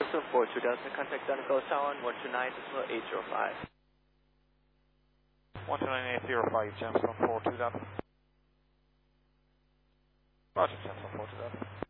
42 Delta, contact Donegal Tower 129.805. 129.805, Gemstone 42 Delta. Roger, Gemstone 42 Delta.